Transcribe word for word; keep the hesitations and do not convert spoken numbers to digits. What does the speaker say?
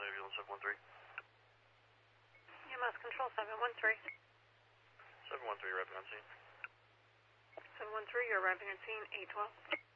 ambulance seven one three. E M S control seven one three. seven one three, arriving on scene. seven one three, you're arriving on scene, eight twelve.